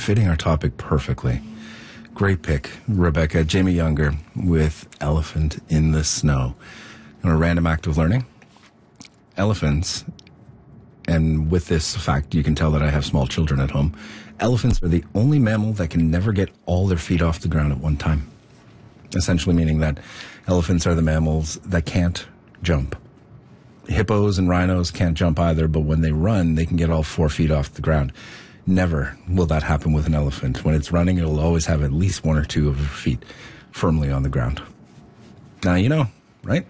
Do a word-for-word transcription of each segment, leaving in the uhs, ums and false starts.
fitting our topic perfectly. Great pick, Rebecca. Jamie Younger with Elephant in the Snow. On a random act of learning, elephants, and with this fact, you can tell that I have small children at home, elephants are the only mammal that can never get all their feet off the ground at one time. Essentially meaning that elephants are the mammals that can't jump. Hippos and rhinos can't jump either, but when they run, they can get all four feet off the ground. Never will that happen with an elephant. When it's running, it'll always have at least one or two of her feet firmly on the ground. Now, you know, right?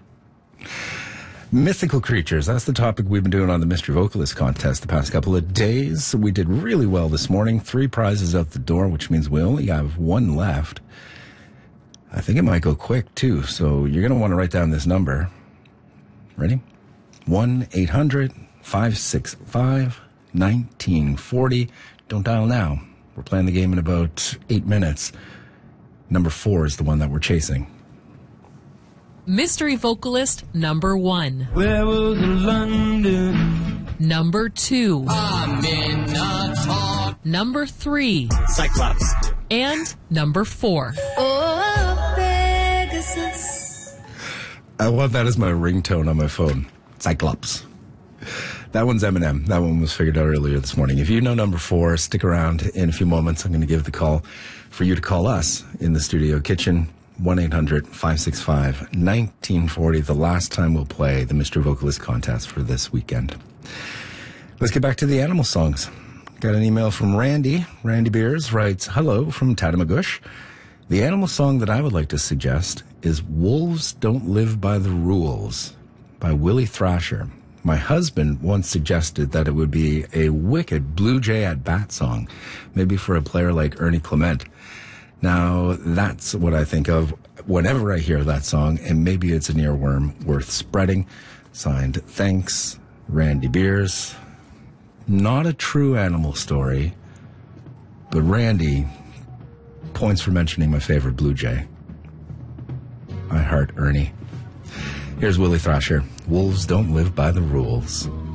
Mythical creatures. That's the topic we've been doing on the Mystery Vocalist contest the past couple of days. We did really well this morning. Three prizes out the door, which means we only have one left. I think it might go quick, too. So you're going to want to write down this number. Ready? one eight hundred five six five nineteen forty. Don't dial now. We're playing the game in about eight minutes. Number four is the one that we're chasing. Mystery vocalist number one. Where was London? Number two. I'm in a talk. Number three. Cyclops. And number four. Oh, Pegasus. I want that as my ringtone on my phone. Cyclops. That one's Eminem. That one was figured out earlier this morning. If you know number four, stick around. In a few moments, I'm going to give the call for you to call us in the studio kitchen. one eight hundred five six five nineteen forty. The last time we'll play the Mystery Vocalist contest for this weekend. Let's get back to the animal songs. Got an email from Randy. Randy Beers writes, hello from Tatamagouche. The animal song that I would like to suggest is Wolves Don't Live by the Rules by Willie Thrasher. My husband once suggested that it would be a wicked Blue Jay at bat song, maybe for a player like Ernie Clement. Now, that's what I think of whenever I hear that song, and maybe it's an earworm worth spreading. Signed, thanks, Randy Beers. Not a true animal story, but Randy, points for mentioning my favorite Blue Jay. I heart Ernie. Here's Willie Thrasher. Wolves don't live by the rules.